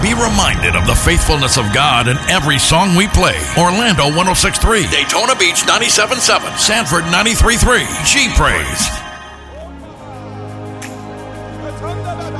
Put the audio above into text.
Be reminded of the faithfulness of God in every song we play. Orlando 106.3, Daytona Beach 97.7, Sanford 93.3, G Praise,